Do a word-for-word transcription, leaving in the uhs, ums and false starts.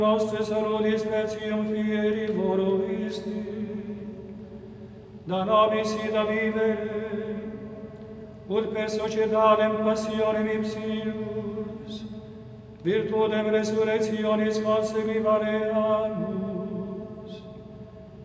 nostre salutis specium fieri loro isti, da nobis ida vivere, ut per societalem passionem ipsius, virtudem resurrectionis conseguivare amus.